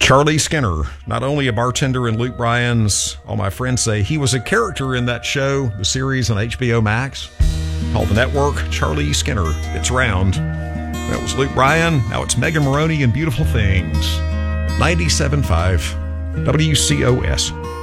Charlie Skinner, not only a bartender in Luke Bryan's, all my friends say he was a character in that show, the series on HBO Max called The Network. Charlie Skinner, it's round. That was Luke Bryan. Now it's Megan Maroney and Beautiful Things. 97.5 WCOS.